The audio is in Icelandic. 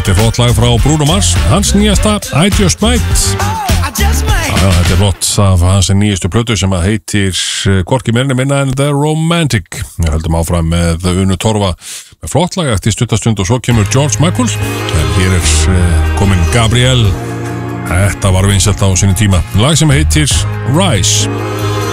Þetta flott lag frá Bruno Mars, hans nýjasta I Just Might. Þetta flott af hans nýjastu plötu sem að heitir hvorki meira né minna en The Romantic. Við höldum áfram með Unu Torfa með flott lag eftir stuttastund og svo kemur George Michael. En hér komin Gabrielle. Þetta var vinsælt á sinni tíma. Lag sem heitir Rise.